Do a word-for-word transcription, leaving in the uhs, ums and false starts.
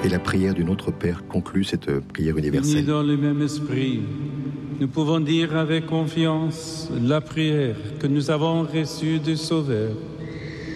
Et la prière du Notre Père conclut cette prière universelle. Unis dans le même esprit, nous pouvons dire avec confiance la prière que nous avons reçue du Sauveur.